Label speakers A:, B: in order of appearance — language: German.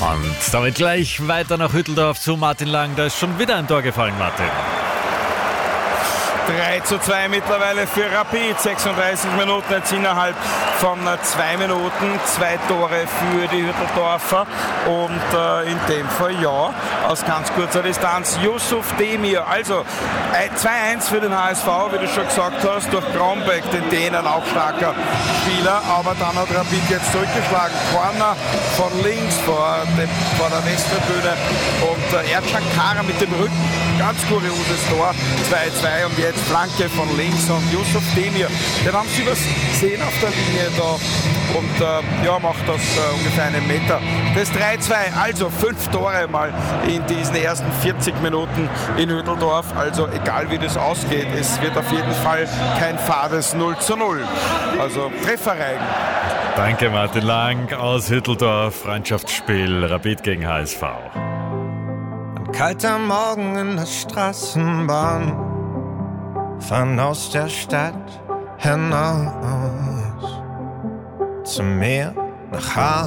A: Und damit gleich weiter nach Hütteldorf zu Martin Lang. Da ist schon wieder ein Tor gefallen, Martin.
B: 3:2 mittlerweile für Rapid, 36 Minuten jetzt innerhalb von 2 Minuten, 2 Tore für die Hütteldorfer und in dem Fall ja, aus ganz kurzer Distanz Yusuf Demir, also 2-1 für den HSV, wie du schon gesagt hast, durch Grombeck, den Dänen, auch starker Spieler, aber dann hat Rapid jetzt zurückgeschlagen, Corner von links vor der Westtribüne und Ercan Kara mit dem Rücken, ganz kurioses Tor, 2-2 und jetzt Flanke von links und Yusuf Demir, den haben sie übersehen auf der Linie da und macht das ungefähr einen Meter. Das 3-2, also 5 Tore mal in diesen ersten 40 Minuten in Hütteldorf, also egal wie das ausgeht, es wird auf jeden Fall kein fades 0:0, also Trefferreigen.
A: Danke Martin Lang aus Hütteldorf, Freundschaftsspiel Rapid gegen HSV.
C: Ein kalter Morgen in der Straßenbahn, fahren aus der Stadt hinaus zum Meer nach Hause.